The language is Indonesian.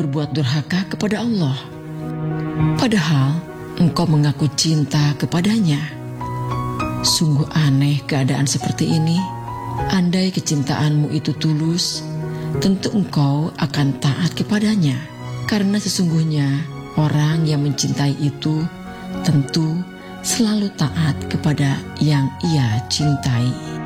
berbuat durhaka kepada Allah, padahal engkau mengaku cinta kepadanya. Sungguh aneh keadaan seperti ini. Andai kecintaanmu itu tulus, tentu engkau akan taat kepadanya, karena sesungguhnya orang yang mencintai itu tentu selalu taat kepada yang ia cintai.